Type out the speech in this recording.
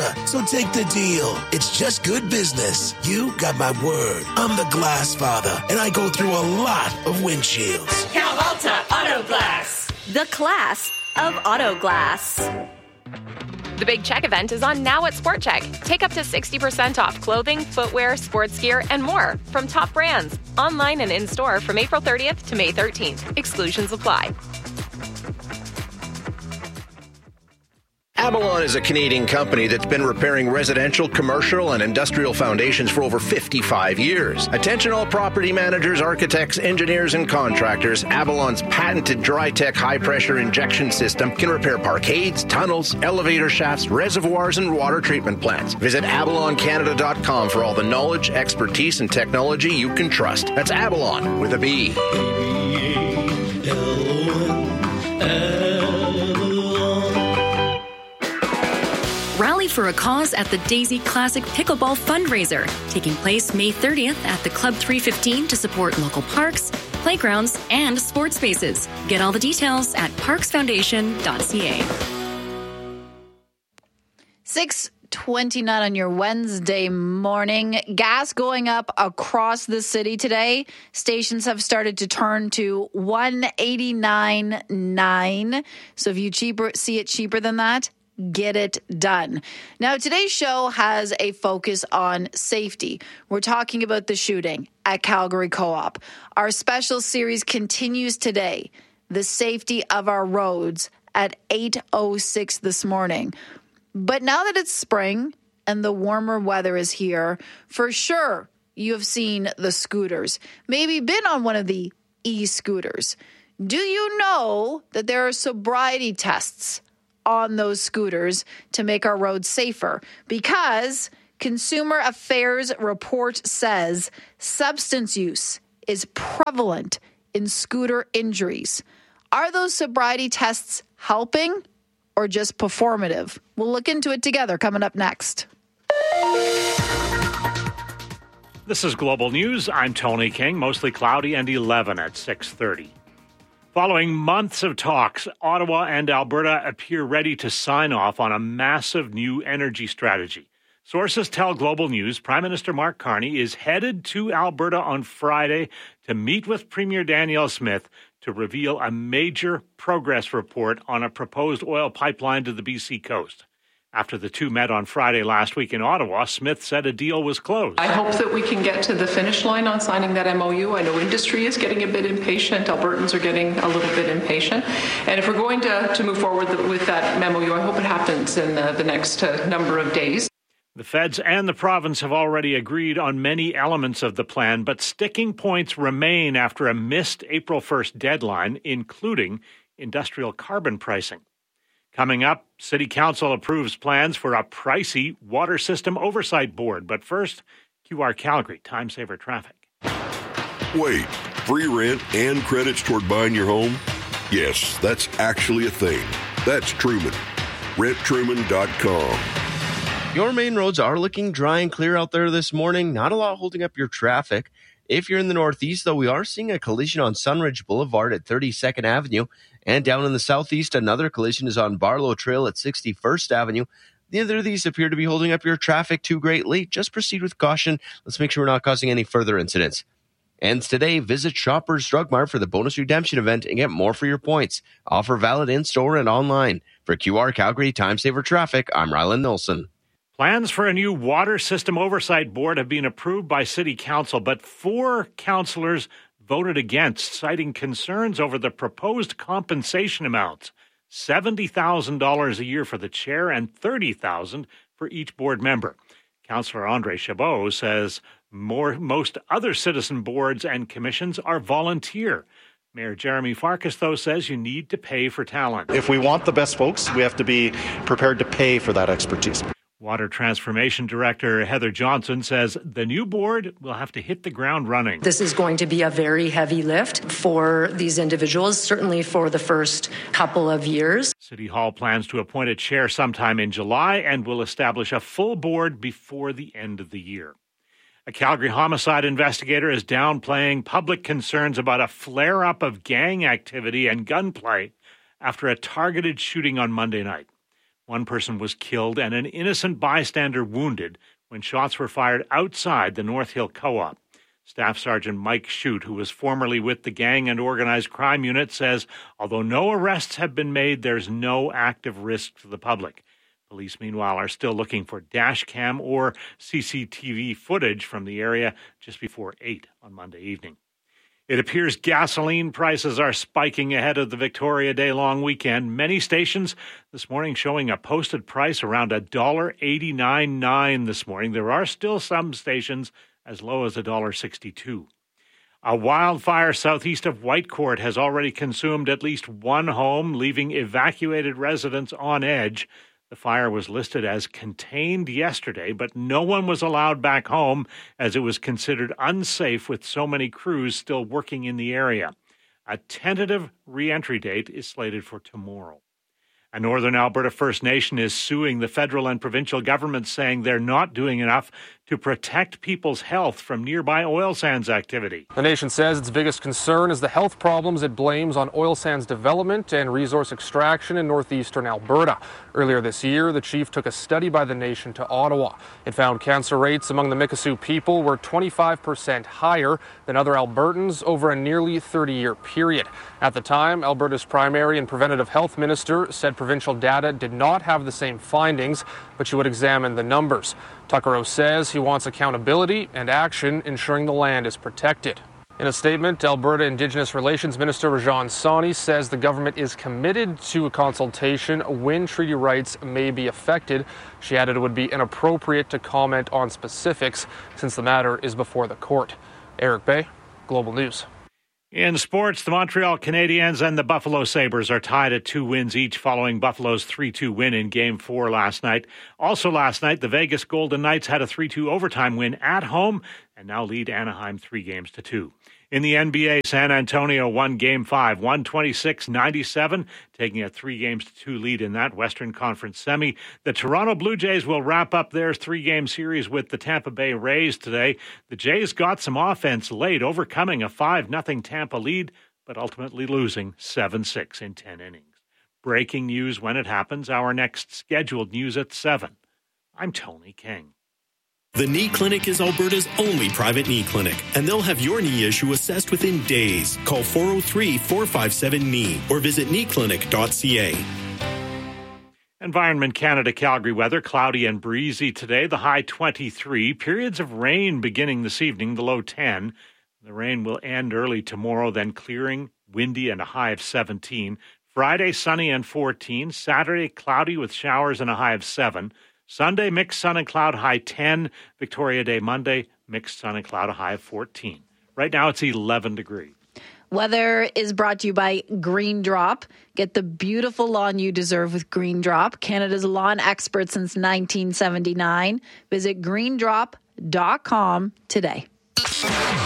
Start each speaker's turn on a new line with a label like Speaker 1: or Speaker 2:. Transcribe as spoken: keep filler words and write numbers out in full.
Speaker 1: Delta, so take the deal. It's just good business. You got my word. I'm the glass father, and I go through a lot of windshields.
Speaker 2: Cal Alta Auto Glass.
Speaker 3: The class of auto glass.
Speaker 4: The Big Check event is on now at Sport Check. Take up to sixty percent off clothing, footwear, sports gear, and more from top brands. Online and in-store from April thirtieth to May thirteenth. Exclusions apply.
Speaker 5: Avalon is a Canadian company that's been repairing residential, commercial, and industrial foundations for over fifty-five years. Attention all property managers, architects, engineers, and contractors. Avalon's patented DryTech high-pressure injection system can repair parkades, tunnels, elevator shafts, reservoirs, and water treatment plants. Visit avalon canada dot com for all the knowledge, expertise, and technology you can trust. That's Avalon with a B.
Speaker 6: Rally for a cause at the Daisy Classic Pickleball Fundraiser, taking place May thirtieth at the Club three fifteen to support local parks, playgrounds, and sports spaces. Get all the details at parks foundation dot c a.
Speaker 7: six twenty-nine on your Wednesday morning. Gas going up across the city today. Stations have started to turn to one eighty-nine point nine. So if you cheaper see it cheaper than that, get it done. Now, today's show has a focus on safety. We're talking about the shooting at Calgary Co-op. Our special series continues today, the safety of our roads, at eight oh six this morning. But now that it's spring and the warmer weather is here, for sure you have seen the scooters, maybe been on one of the e-scooters. Do you know that there are sobriety tests on those scooters to make our roads safer? Because Consumer Affairs report says substance use is prevalent in scooter injuries. Are those sobriety tests helping or just performative? We'll look into it together coming up next.
Speaker 8: This is Global News. I'm Tony King. Mostly cloudy and eleven at six thirty. Following months of talks, Ottawa and Alberta appear ready to sign off on a massive new energy strategy. Sources tell Global News Prime Minister Mark Carney is headed to Alberta on Friday to meet with Premier Danielle Smith to reveal a major progress report on a proposed oil pipeline to the B C coast. After the two met on Friday last week in Ottawa, Smith said a deal was closed.
Speaker 9: I hope that we can get to the finish line on signing that M O U. I know industry is getting a bit impatient. Albertans are getting a little bit impatient. And if we're going to, to move forward with that M O U, I hope it happens in uh, the next uh, number of days.
Speaker 8: The feds and the province have already agreed on many elements of the plan, but sticking points remain after a missed April first deadline, including industrial carbon pricing. Coming up, City Council approves plans for a pricey water system oversight board. But first, Q R Calgary, Time Saver Traffic.
Speaker 10: Wait, free rent and credits toward buying your home? Yes, that's actually a thing. That's Truman. rent truman dot com.
Speaker 11: Your main roads are looking dry and clear out there this morning. Not a lot holding up your traffic. If you're in the northeast, though, we are seeing a collision on Sunridge Boulevard at thirty-second Avenue. And down in the southeast, another collision is on Barlow Trail at sixty-first Avenue. Neither of these appear to be holding up your traffic too greatly. Just proceed with caution. Let's make sure we're not causing any further incidents. And today, visit Shoppers Drug Mart for the bonus redemption event and get more for your points. Offer valid in-store and online. For Q R Calgary Time Saver Traffic, I'm Rylan Nilsson.
Speaker 8: Plans for a new water system oversight board have been approved by City Council, but four councillors voted against, citing concerns over the proposed compensation amounts, seventy thousand dollars a year for the chair and thirty thousand dollars for each board member. Councillor Andre Chabot says more, most other citizen boards and commissions are volunteer. Mayor Jeremy Farkas, though, says you need to pay for talent.
Speaker 12: If we want the best folks, we have to be prepared to pay for that expertise.
Speaker 8: Water Transformation Director Heather Johnson says the new board will have to hit the ground running.
Speaker 13: This is going to be a very heavy lift for these individuals, certainly for the first couple of years.
Speaker 8: City Hall plans to appoint a chair sometime in July and will establish a full board before the end of the year. A Calgary homicide investigator is downplaying public concerns about a flare-up of gang activity and gunplay after a targeted shooting on Monday night. One person was killed and an innocent bystander wounded when shots were fired outside the North Hill Co-op. Staff Sergeant Mike Shute, who was formerly with the Gang and Organized Crime Unit, says although no arrests have been made, there's no active risk to the public. Police, meanwhile, are still looking for dash cam or C C T V footage from the area just before eight on Monday evening. It appears gasoline prices are spiking ahead of the Victoria Day long weekend. Many stations this morning showing a posted price around one dollar eighty-nine nine this morning. There are still some stations as low as one dollar sixty-two. A wildfire southeast of Whitecourt has already consumed at least one home, leaving evacuated residents on edge. The fire was listed as contained yesterday, but no one was allowed back home as it was considered unsafe with so many crews still working in the area. A tentative re-entry date is slated for tomorrow. A Northern Alberta First Nation is suing the federal and provincial governments, saying they're not doing enough to protect people's health from nearby oil sands activity.
Speaker 14: The nation says its biggest concern is the health problems it blames on oil sands development and resource extraction in northeastern Alberta. Earlier this year, the chief took a study by the nation to Ottawa. It found cancer rates among the Mikisew people were twenty-five percent higher than other Albertans over a nearly thirty-year period. At the time, Alberta's primary and preventative health minister said provincial data did not have the same findings, but she would examine the numbers. Tuckero says he wants accountability and action, ensuring the land is protected. In a statement, Alberta Indigenous Relations Minister Rajan Sawhney says the government is committed to a consultation when treaty rights may be affected. She added it would be inappropriate to comment on specifics since the matter is before the court. Eric Bay, Global News.
Speaker 8: In sports, the Montreal Canadiens and the Buffalo Sabres are tied at two wins each following Buffalo's three two win in Game four last night. Also last night, the Vegas Golden Knights had a three two overtime win at home and now lead Anaheim three games to two. In the N B A, San Antonio won Game five, one twenty-six ninety-seven, taking a three games to two lead in that Western Conference semi. The Toronto Blue Jays will wrap up their three-game series with the Tampa Bay Rays today. The Jays got some offense late, overcoming a five nothing Tampa lead, but ultimately losing seven six in ten innings. Breaking news when it happens. Our next scheduled news at seven. I'm Tony King.
Speaker 15: The Knee Clinic is Alberta's only private knee clinic, and they'll have your knee issue assessed within days. Call four oh three, four five seven, K N E E or visit knee clinic dot c a.
Speaker 8: Environment Canada Calgary weather, cloudy and breezy today, the high twenty-three. Periods of rain beginning this evening, the low ten. The rain will end early tomorrow, then clearing, windy and a high of seventeen. Friday, sunny and fourteen. Saturday, cloudy with showers and a high of seven. Sunday, mixed sun and cloud, high ten. Victoria Day Monday, mixed sun and cloud, a high of fourteen. Right now, it's eleven degrees.
Speaker 7: Weather is brought to you by Green Drop. Get the beautiful lawn you deserve with Green Drop, Canada's lawn expert since nineteen seventy-nine. Visit green drop dot com today.